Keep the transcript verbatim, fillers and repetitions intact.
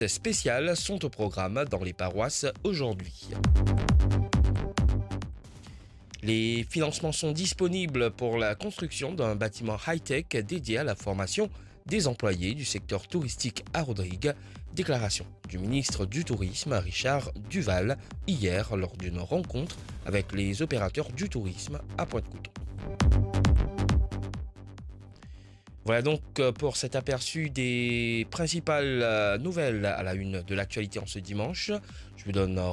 Spéciales sont au programme dans les paroisses aujourd'hui. Les financements sont disponibles pour la construction d'un bâtiment high-tech dédié à la formation des employés du secteur touristique à Rodrigue. Déclaration du ministre du Tourisme, Richard Duval, hier lors d'une rencontre avec les opérateurs du tourisme à Pointe-Couton. Voilà donc pour cet aperçu des principales nouvelles à la une de l'actualité en ce dimanche. Je vous donne